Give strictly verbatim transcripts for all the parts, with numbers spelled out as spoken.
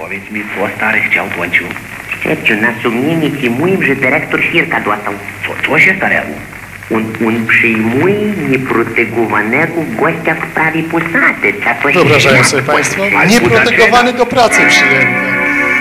Powiedz mi, co stary chciał, Błęciu? Szczeciu, na sumienie ci mówim, że dyrektor świerka dostał. Co, co się starego? On, on przyjmuje nieprotegowanego gościa w sprawie posady. Wyobrażają sobie Państwo? Nieprotegowany do pracy przyjęty.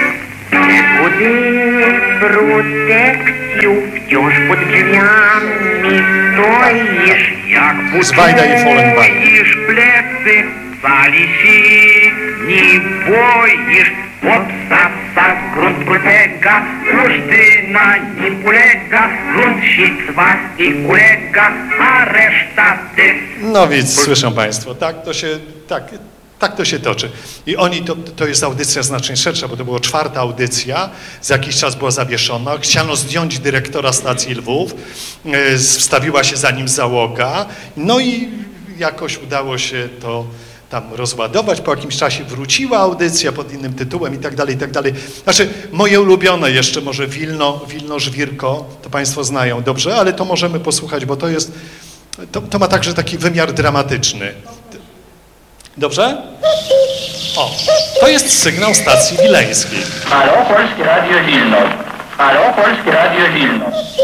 Kody protekcją wciąż pod drzwiami stoisz. Jak Zwajda i Follenbein. boisz plecy, wali się, nie boisz. Podstawca grunt protega, Rusztyna nie polega, grunt się z was i ulega, a reszta ty. No więc słyszą Państwo, tak to się, tak, tak to się toczy. I oni, to, to jest audycja znacznie szersza, bo to była czwarta audycja, za jakiś czas była zawieszona. Chciano zdjąć dyrektora stacji Lwów, yy, wstawiła się za nim załoga, no i jakoś udało się to tam rozładować, po jakimś czasie wróciła audycja pod innym tytułem i tak dalej, i tak dalej. Znaczy, moje ulubione jeszcze może Wilno, Wilno Żwirko, to Państwo znają dobrze, ale to możemy posłuchać, bo to jest, to, to ma także taki wymiar dramatyczny. Dobrze? O, to jest sygnał stacji wileńskiej. Halo, Polskie Radio Wilno. Halo, Polskie Radio Wilno.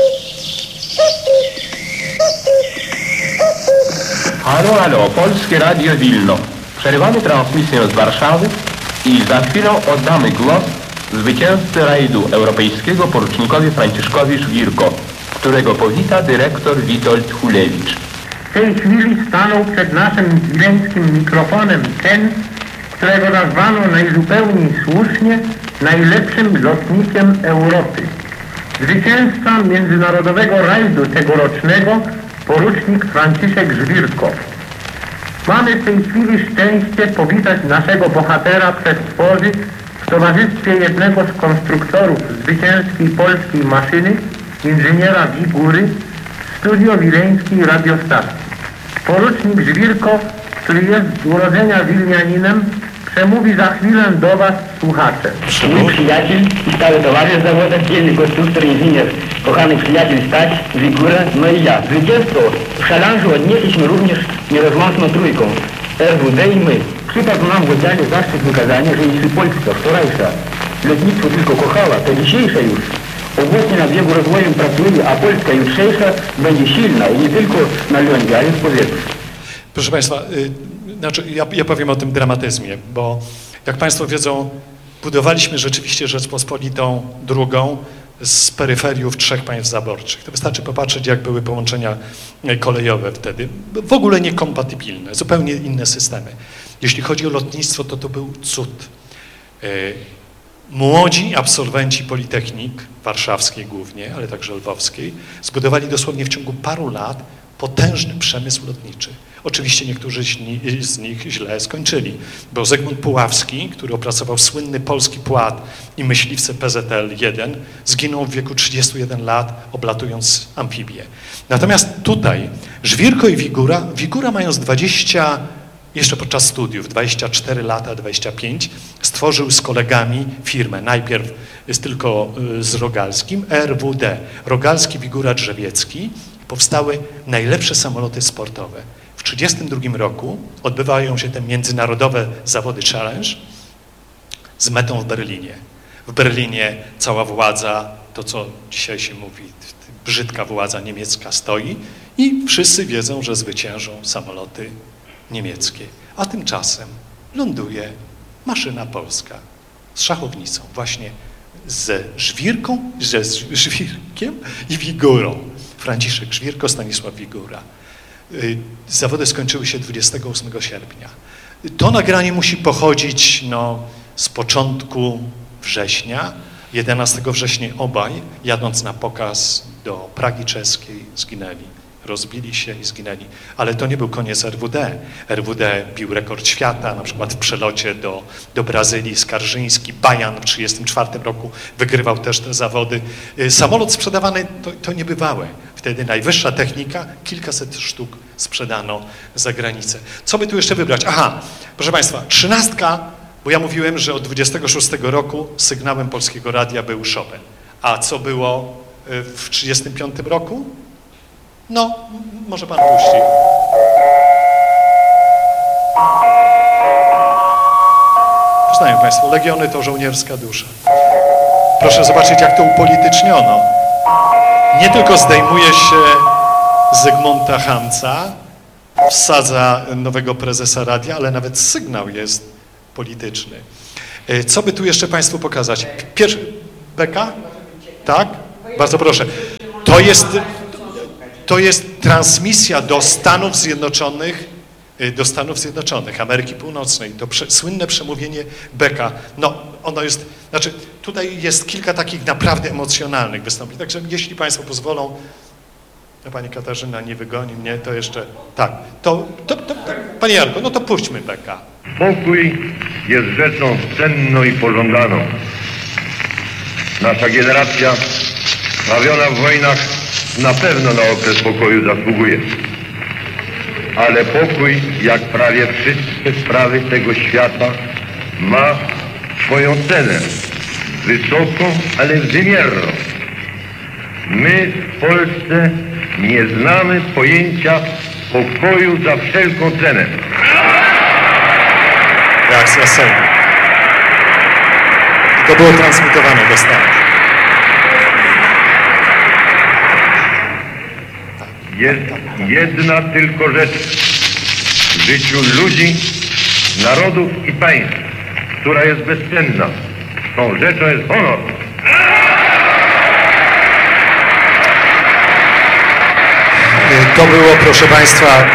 Halo, halo, Polskie Radio Wilno. Przerywamy transmisję z Warszawy i za chwilę oddamy głos zwycięzcy rajdu europejskiego porucznikowi Franciszkowi Żwirko, którego powita dyrektor Witold Hulewicz. W tej chwili stanął przed naszym wileńskim mikrofonem ten, którego nazwano najzupełniej słusznie najlepszym lotnikiem Europy. Zwycięzca międzynarodowego rajdu tegorocznego porucznik Franciszek Żwirko. Mamy w tej chwili szczęście powitać naszego bohatera przez tworzy w towarzystwie jednego z konstruktorów zwycięskiej polskiej maszyny, inżyniera Wigury, studio wileńskiej radiostacji. Porucznik Żwirko, który jest z urodzenia wilnianinem, przemówi za chwilę do was, słuchacze. Mój przyjaciel i stały towarzysz zawoda, dzielny konstruktor, inżynier, kochany przyjaciel Staś, Wigura, no i ja. Zwycięstwo w szalanżu odnieśliśmy również nierozłączną trójką, R W D i my. Przypadł nam w oddziale zaszczyt wykazania, że jeśli Polska wczorajsza lotnictwo tylko kochała, to dzisiejsza już obecnie na biegu rozwoju pracuje, a Polska jutrzejsza będzie silna i nie tylko na lądzie, ale w powietrzu. Proszę Państwa, y, znaczy ja, ja powiem o tym dramatyzmie, bo jak Państwo wiedzą, budowaliśmy rzeczywiście Rzeczpospolitą drugą z peryferiów trzech państw zaborczych. To wystarczy popatrzeć, jak były połączenia kolejowe wtedy. W ogóle niekompatybilne, zupełnie inne systemy. Jeśli chodzi o lotnictwo, to to był cud. Y, Młodzi absolwenci Politechnik Warszawskiej głównie, ale także Lwowskiej, zbudowali dosłownie w ciągu paru lat potężny przemysł lotniczy. Oczywiście niektórzy z nich źle skończyli, bo Zygmunt Puławski, który opracował słynny polski płat i myśliwce P Z L jeden, zginął w wieku trzydziestu jeden lat, oblatując amfibię. Natomiast tutaj Żwirko i Wigura, Wigura mając dwadzieścia, jeszcze podczas studiów, dwadzieścia cztery lata, dwadzieścia pięć, stworzył z kolegami firmę. Najpierw jest tylko z Rogalskim, R W D, Rogalski, Wigura, Drzewiecki. Powstały najlepsze samoloty sportowe. W tysiąc dziewięćset trzydziestym drugim roku odbywają się te międzynarodowe zawody Challenge z metą w Berlinie. W Berlinie cała władza, to co dzisiaj się mówi, brzydka władza niemiecka stoi i wszyscy wiedzą, że zwyciężą samoloty niemieckie. A tymczasem ląduje maszyna polska z szachownicą, właśnie ze Żwirką, ze Żwirkiem i Wigurą. Franciszek Żwirko, Stanisław Wigura. Zawody skończyły się dwudziestego ósmego sierpnia. To nagranie musi pochodzić no, z początku września. jedenastego września obaj, jadąc na pokaz do Pragi czeskiej, zginęli. Rozbili się i zginęli. Ale to nie był koniec R W D. R W D bił rekord świata, na przykład w przelocie do, do Brazylii, Skarżyński, Bajan w trzydziestym czwartym roku wygrywał też te zawody. Samolot sprzedawany to, to niebywałe. Wtedy najwyższa technika, kilkaset sztuk sprzedano za granicę. Co by tu jeszcze wybrać? Aha, proszę Państwa, trzynastka, bo ja mówiłem, że od dwudziestego szóstego roku sygnałem Polskiego Radia był Chopin. A co było w trzydziestym piątym roku? No, może Pan puści. Znają Państwo, Legiony to żołnierska dusza. Proszę zobaczyć, jak to upolityczniono. Nie tylko zdejmuje się Zygmunta Hamca, wsadza nowego prezesa radia, ale nawet sygnał jest polityczny. Co by tu jeszcze Państwu pokazać? Pierwszy, Beka? Tak? Bardzo proszę. To jest, to jest transmisja do Stanów Zjednoczonych, do Stanów Zjednoczonych, Ameryki Północnej. To prze, słynne przemówienie Beka. No, ono jest, znaczy tutaj jest kilka takich naprawdę emocjonalnych wystąpień. Także jeśli Państwo pozwolą, no, Pani Katarzyna nie wygoni mnie, to jeszcze, tak, to, to, to, to Panie Jarku, no to puśćmy Beka. Pokój jest rzeczą cenną i pożądaną. Nasza generacja, trawiona w wojnach, na pewno na okres pokoju zasługuje. Ale pokój, jak prawie wszystkie sprawy tego świata, ma swoją cenę. Wysoką, ale wymierną. My w Polsce nie znamy pojęcia pokoju za wszelką cenę. Reakcja Sejmu. To było transmitowane do Stanów. Jest jedna tylko rzecz w życiu ludzi, narodów i państw, która jest bezcenna. Tą rzeczą jest honor. To było, proszę Państwa,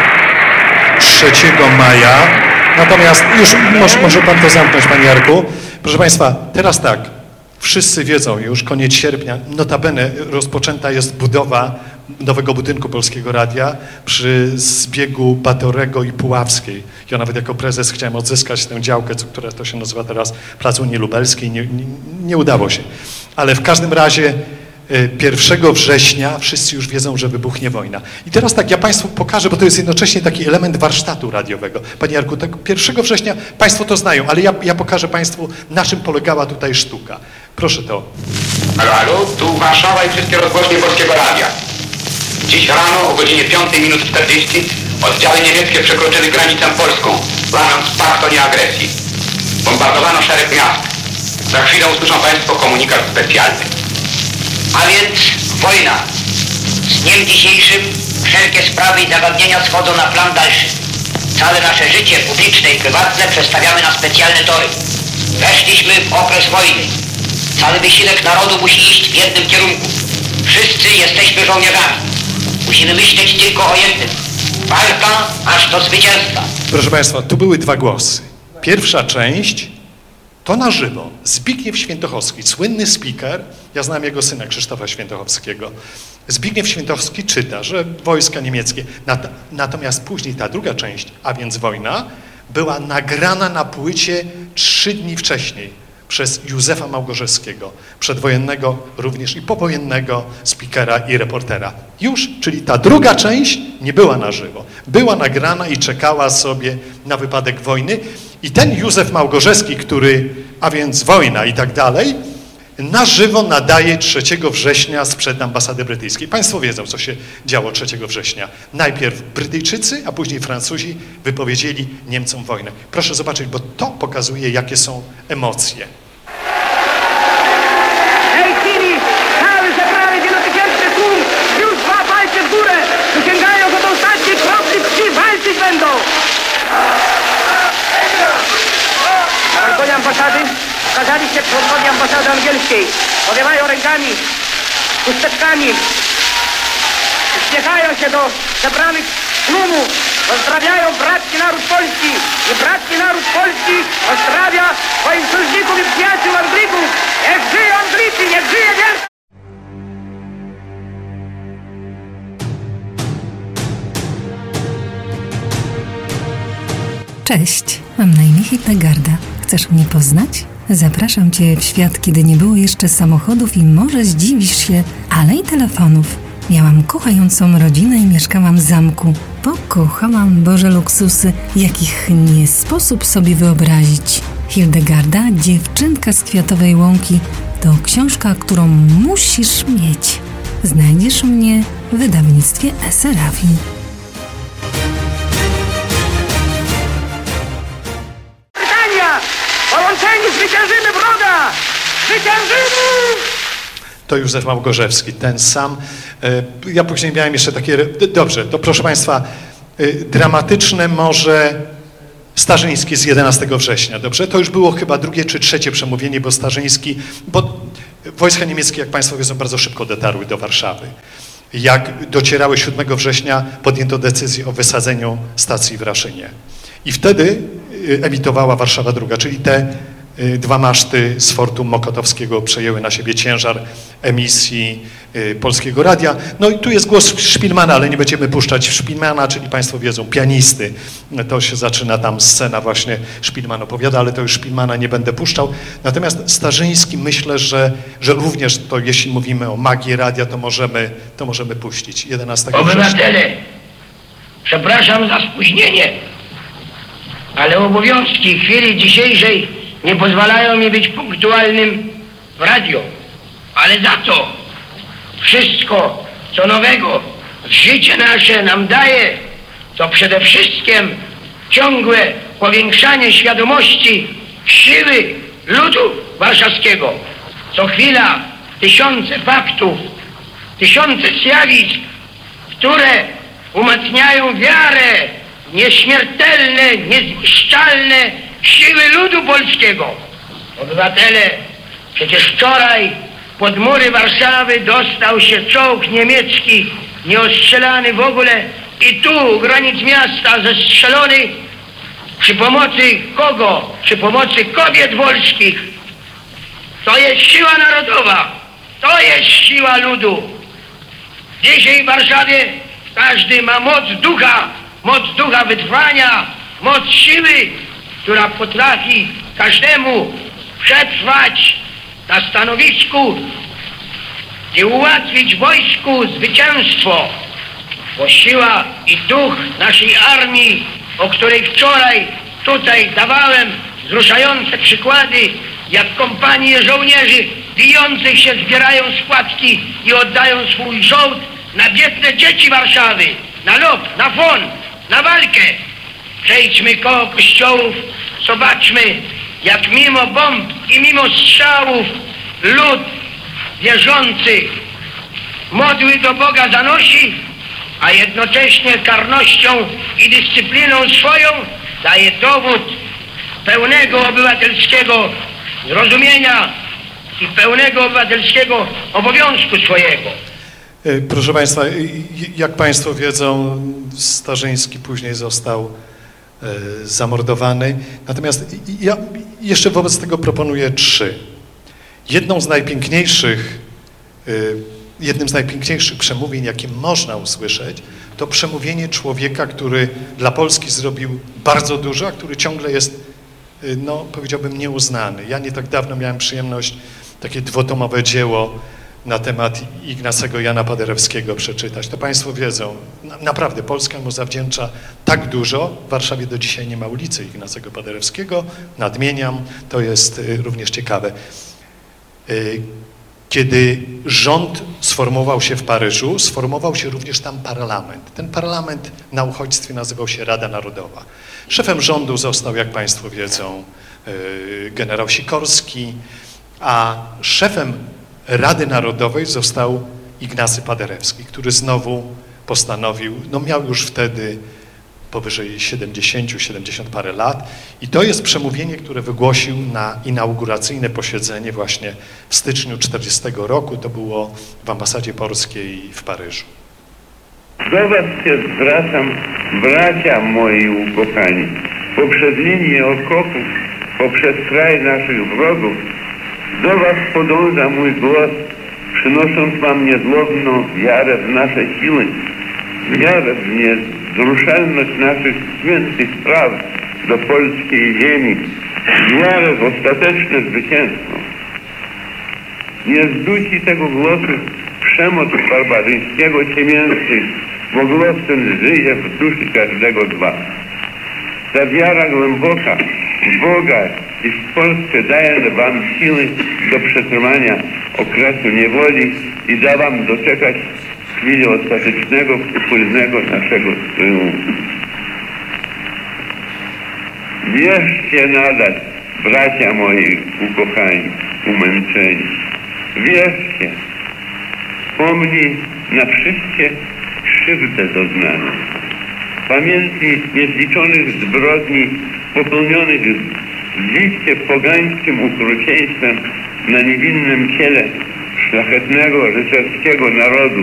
trzeciego maja. Natomiast już może, może Pan to zamknąć, Panie Jarku. Proszę Państwa, teraz tak, wszyscy wiedzą już, koniec sierpnia, notabene rozpoczęta jest budowa nowego budynku Polskiego Radia przy zbiegu Batorego i Puławskiej. Ja nawet jako prezes chciałem odzyskać tę działkę, która to się nazywa teraz Plac Unii Lubelskiej. Nie, nie, nie udało się. Ale w każdym razie pierwszego września wszyscy już wiedzą, że wybuchnie wojna. I teraz tak, ja Państwu pokażę, bo to jest jednocześnie taki element warsztatu radiowego. Panie Jarku, tak pierwszego września Państwo to znają, ale ja, ja pokażę Państwu, na czym polegała tutaj sztuka. Proszę to. Halo, halo, tu Warszawa i wszystkie rozgłośnie Polskiego Radia. Dziś rano o godzinie piątej minut czterdzieści oddziały niemieckie przekroczyły granicę polską, łamiąc pakt o nieagresji. Bombardowano szereg miast. Za chwilę usłyszą Państwo komunikat specjalny. A więc wojna. Z dniem dzisiejszym wszelkie sprawy i zagadnienia schodzą na plan dalszy. Całe nasze życie publiczne i prywatne przestawiamy na specjalne tory. Weszliśmy w okres wojny. Cały wysiłek narodu musi iść w jednym kierunku. Wszyscy jesteśmy żołnierzami. Musimy myśleć tylko o jednym. Walka aż do zwycięstwa. Proszę Państwa, tu były dwa głosy. Pierwsza część to na żywo. Zbigniew Świętochowski, słynny speaker, ja znam jego syna Krzysztofa Świętochowskiego. Zbigniew Świętochowski czyta, że wojska niemieckie, nat natomiast później ta druga część, a więc wojna, była nagrana na płycie trzy dni wcześniej przez Józefa Małgorzewskiego, przedwojennego również i powojennego speakera i reportera. Już, czyli ta druga część nie była na żywo. Była nagrana i czekała sobie na wypadek wojny. I ten Józef Małgorzewski, który, a więc wojna i tak dalej, na żywo nadaje trzeciego września sprzed ambasady brytyjskiej. Państwo wiedzą, co się działo trzeciego września. Najpierw Brytyjczycy, a później Francuzi wypowiedzieli Niemcom wojnę. Proszę zobaczyć, bo to pokazuje, jakie są emocje. W tej chwili cały zebrany wielotysięczny tłum już dwa palce w górę, wyciągają go do ostatniej kropli krwi, walczyć będą. Na balkonie ambasady okazali się członkowie ambasady angielskiej. Powiewają rękami, chusteczkami. Uśmiechają się do zebranych tłumów. Pozdrawiają bratki naród polski. I bratki naród polski pozdrawia swoich sojuszników i przyjaciół Anglików. Niech żyją Anglicy, niech żyje wielki. Cześć, mam na imię Hildegarda. Chcesz mnie poznać? Zapraszam Cię w świat, kiedy nie było jeszcze samochodów i może zdziwisz się, ale i telefonów. Miałam kochającą rodzinę i mieszkałam w zamku. Pokochałam Boże luksusy, jakich nie sposób sobie wyobrazić. Hildegarda, dziewczynka z Kwiatowej Łąki, to książka, którą musisz mieć. Znajdziesz mnie w wydawnictwie Eserafi. Brytania! Złączeni zwyciężymy wroga! Zwyciężymy! To Józef Małgorzewski, ten sam. Ja później miałem jeszcze takie... Dobrze, to proszę Państwa, dramatyczne może Starzyński z jedenastego września, dobrze? To już było chyba drugie czy trzecie przemówienie, bo Starzyński... Bo wojska niemieckie, jak Państwo wiedzą, bardzo szybko dotarły do Warszawy. Jak docierały siódmego września, podjęto decyzję o wysadzeniu stacji w Raszynie. I wtedy emitowała Warszawa druga, czyli te dwa maszty z fortu Mokotowskiego przejęły na siebie ciężar emisji Polskiego Radia. No i tu jest głos Szpilmana, ale nie będziemy puszczać Szpilmana, czyli Państwo wiedzą, pianisty. To się zaczyna tam scena, właśnie Szpilman opowiada, ale to już Szpilmana nie będę puszczał. Natomiast Starzyński, myślę, że, że również to, jeśli mówimy o magii radia, to możemy, to możemy puścić. jedenastego września. Obywatele, przepraszam za spóźnienie, ale obowiązki chwili dzisiejszej nie pozwalają mi być punktualnym w radio. Ale za to wszystko, co nowego w życie nasze nam daje, to przede wszystkim ciągłe powiększanie świadomości siły ludu warszawskiego. Co chwila tysiące faktów, tysiące zjawisk, które umacniają wiarę w nieśmiertelne, niezniszczalne siły ludu polskiego. Obywatele, przecież wczoraj pod mury Warszawy dostał się czołg niemiecki, nieostrzelany w ogóle, i tu u granic miasta zestrzelony przy pomocy kogo? Przy pomocy kobiet polskich. To jest siła narodowa, to jest siła ludu. Dzisiaj w Warszawie każdy ma moc ducha, moc ducha wytrwania, moc siły, która potrafi każdemu przetrwać na stanowisku i ułatwić wojsku zwycięstwo. Bo siła i duch naszej armii, o której wczoraj tutaj dawałem wzruszające przykłady, jak kompanie żołnierzy bijących się zbierają składki i oddają swój żołd na biedne dzieci Warszawy, na lot, na fon, na walkę. Przejdźmy koło kościołów, zobaczmy, jak mimo bomb i mimo strzałów lud wierzący modły do Boga zanosi, a jednocześnie karnością i dyscypliną swoją daje dowód pełnego obywatelskiego zrozumienia i pełnego obywatelskiego obowiązku swojego. Proszę Państwa, jak Państwo wiedzą, Starzyński później został zamordowany. Natomiast ja jeszcze wobec tego proponuję trzy. Jedną z najpiękniejszych, jednym z najpiękniejszych przemówień, jakie można usłyszeć, to przemówienie człowieka, który dla Polski zrobił bardzo dużo, a który ciągle jest, no powiedziałbym, nieuznany. Ja nie tak dawno miałem przyjemność takie dwutomowe dzieło na temat Ignacego Jana Paderewskiego przeczytać. To Państwo wiedzą, naprawdę Polska mu zawdzięcza tak dużo. W Warszawie do dzisiaj nie ma ulicy Ignacego Paderewskiego. Nadmieniam, to jest również ciekawe. Kiedy rząd sformował się w Paryżu, sformował się również tam parlament. Ten parlament na uchodźstwie nazywał się Rada Narodowa. Szefem rządu został, jak Państwo wiedzą, generał Sikorski, a szefem Rady Narodowej został Ignacy Paderewski, który znowu postanowił, no miał już wtedy powyżej siedemdziesiąt, siedemdziesiąt parę lat i to jest przemówienie, które wygłosił na inauguracyjne posiedzenie właśnie w styczniu czterdziestego roku, to było w ambasadzie polskiej w Paryżu. Do was się zwracam, bracia moi ukochani, poprzez linię okopów, poprzez kraj naszych wrogów, do was podąża mój głos, przynosząc wam niezłomną wiarę w nasze siły, wiarę w niewzruszalność naszych świętych praw do polskiej ziemi, wiarę w ostateczne zwycięstwo. Nie zdusi tego głosu przemoc barbarzyńskiego ciemiężcy, bo głos ten żyje w duszy każdego z was. Ta wiara głęboka w Boga i w Polskę daje wam siły do przetrwania okresu niewoli i da wam doczekać chwili ostatecznego, upłynnego naszego triumfu. Wierzcie nadal, bracia moi ukochani, umęczeni, wierzcie, pomnij na wszystkie krzywdę doznaną. Pamiętnij niezliczonych zbrodni popełnionych z liście pogańskim okrucieństwem na niewinnym ciele szlachetnego rycerskiego narodu.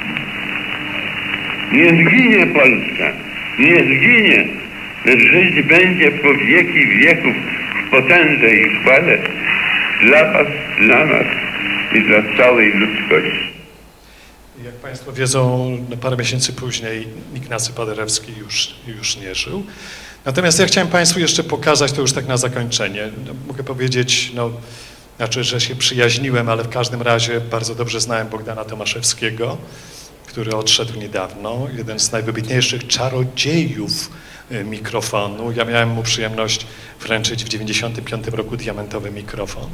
Nie zginie Polska, nie zginie, lecz żyć będzie po wieki wieków w potędze i chwale dla was, dla nas i dla całej ludzkości. Jak Państwo wiedzą, no parę miesięcy później Ignacy Paderewski już, już nie żył. Natomiast ja chciałem Państwu jeszcze pokazać, to już tak na zakończenie, no, mogę powiedzieć, no, znaczy, że się przyjaźniłem, ale w każdym razie bardzo dobrze znałem Bogdana Tomaszewskiego, który odszedł niedawno, jeden z najwybitniejszych czarodziejów mikrofonu. Ja miałem mu przyjemność wręczyć w dziewięćdziesiątym piątym roku diamentowy mikrofon.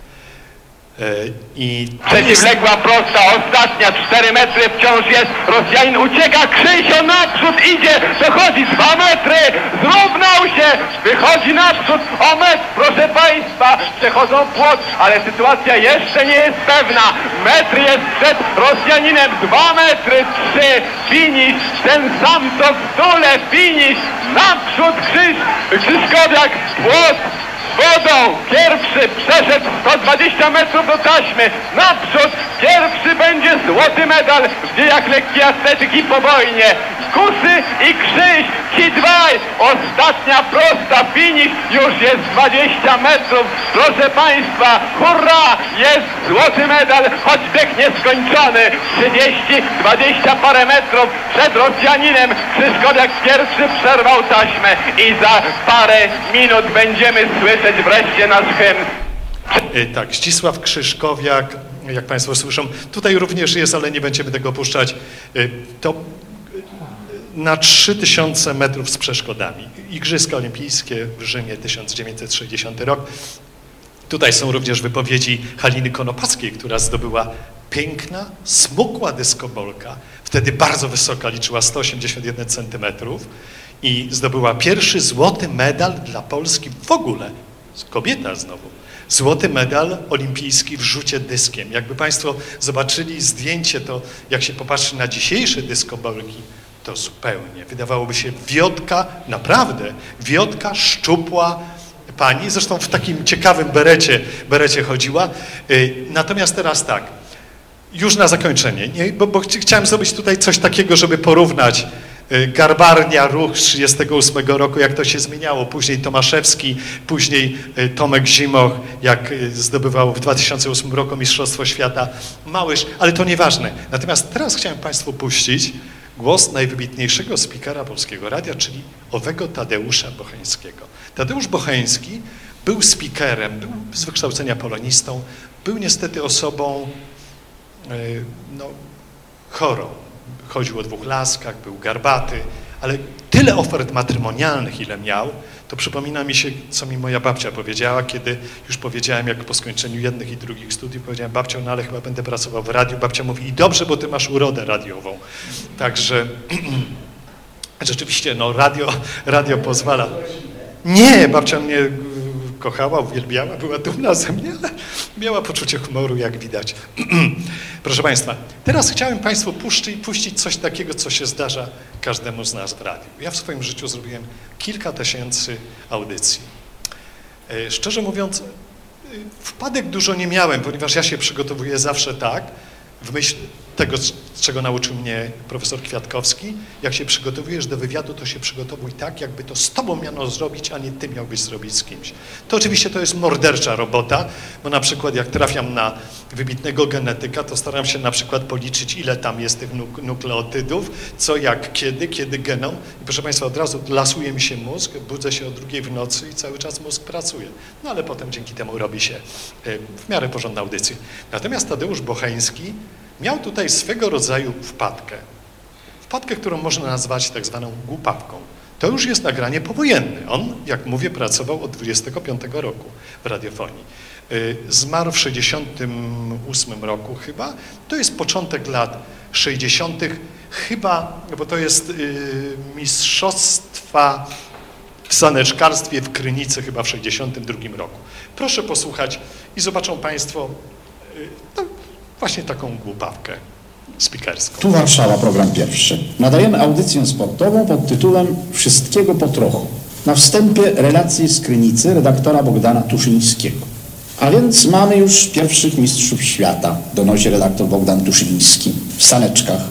I przeciwległa prosta, ostatnia, cztery metry wciąż jest, Rosjanin ucieka, Krzysio naprzód idzie, dochodzi dwa metry, zrównał się, wychodzi naprzód, o metr, proszę Państwa, przechodzą płot, ale sytuacja jeszcze nie jest pewna, metr jest przed Rosjaninem, dwa metry, trzy, finisz, ten sam co w stule, finisz, naprzód Krzyś, Krzyszkowiak, płot, wodą, pierwszy przeszedł sto dwadzieścia metrów do taśmy, naprzód, pierwszy będzie złoty medal w dziejach lekkiej atletyki po wojnie. Kusy i Krzyś, ci dwaj, ostatnia prosta, finisz, już jest dwadzieścia metrów, proszę Państwa, hurra, jest złoty medal, choć bieg nieskończony, trzydzieści, dwadzieścia parę metrów przed Rosjaninem, Krzyszkowiak pierwszy przerwał taśmę i za parę minut będziemy słyszeć wreszcie nasz hymn. Tak, Zdzisław Krzyszkowiak, jak Państwo słyszą, tutaj również jest, ale nie będziemy tego opuszczać, to na trzy tysiące metrów z przeszkodami. Igrzyska Olimpijskie w Rzymie, tysiąc dziewięćset sześćdziesiąty rok. Tutaj są również wypowiedzi Haliny Konopackiej, która zdobyła piękna, smukła dyskobolka, wtedy bardzo wysoka, liczyła sto osiemdziesiąt jeden centymetrów i zdobyła pierwszy złoty medal dla Polski w ogóle, kobieta znowu, złoty medal olimpijski w rzucie dyskiem. Jakby Państwo zobaczyli zdjęcie, to jak się popatrzy na dzisiejsze dyskobolki, to zupełnie, wydawałoby się, wiotka, naprawdę, wiotka, szczupła pani, zresztą w takim ciekawym berecie, berecie chodziła. Natomiast teraz tak, już na zakończenie, nie? Bo, bo chciałem zrobić tutaj coś takiego, żeby porównać Garbarnia, ruch z trzydziestego ósmego roku, jak to się zmieniało, później Tomaszewski, później Tomek Zimoch, jak zdobywał w dwa tysiące ósmym roku Mistrzostwo Świata, Małysz, ale to nieważne. Natomiast teraz chciałem Państwu puścić głos najwybitniejszego speakera Polskiego Radia, czyli owego Tadeusza Bocheńskiego. Tadeusz Bocheński był speakerem, był z wykształcenia polonistą, był niestety osobą no, chorą. Chodził o dwóch laskach, był garbaty, ale tyle ofert matrymonialnych, ile miał, to przypomina mi się, co mi moja babcia powiedziała, kiedy już powiedziałem, jak po skończeniu jednych i drugich studiów, powiedziałem, babcią, no ale chyba będę pracował w radiu. Babcia mówi, i dobrze, bo ty masz urodę radiową. Także rzeczywiście, no radio, radio pozwala. Nie, babcia mnie kochała, uwielbiała, była dumna ze mnie, ale miała poczucie humoru, jak widać. Proszę Państwa, teraz chciałem Państwu puścić, puścić coś takiego, co się zdarza każdemu z nas w radiu. Ja w swoim życiu zrobiłem kilka tysięcy audycji. Szczerze mówiąc, wpadek dużo nie miałem, ponieważ ja się przygotowuję zawsze tak, w myśl tego, czego nauczył mnie profesor Kwiatkowski, jak się przygotowujesz do wywiadu, to się przygotowuj tak, jakby to z tobą miano zrobić, a nie ty miałbyś zrobić z kimś. To oczywiście to jest mordercza robota, bo na przykład jak trafiam na wybitnego genetyka, to staram się na przykład policzyć, ile tam jest tych nuk nukleotydów, co, jak, kiedy, kiedy genom. I proszę Państwa, od razu lasuje mi się mózg, budzę się o drugiej w nocy i cały czas mózg pracuje. No ale potem dzięki temu robi się w miarę porządna audycja. Natomiast Tadeusz Bocheński miał tutaj swego rodzaju wpadkę. Wpadkę, którą można nazwać tak zwaną głupawką. To już jest nagranie powojenne. On, jak mówię, pracował od dwudziestego piątego roku w radiofonii. Zmarł w sześćdziesiątym ósmym roku chyba. To jest początek lat sześćdziesiątych chyba, bo to jest mistrzostwa w saneczkarstwie w Krynicy chyba w sześćdziesiątym drugim roku. Proszę posłuchać i zobaczą Państwo no, właśnie taką głupawkę speakerską. Tu Warszawa, program pierwszy. Nadajemy audycję sportową pod tytułem Wszystkiego po trochu. Na wstępie relacje z Krynicy redaktora Bogdana Tuszyńskiego. A więc mamy już pierwszych mistrzów świata, donosi redaktor Bogdan Tuszyński, w saneczkach.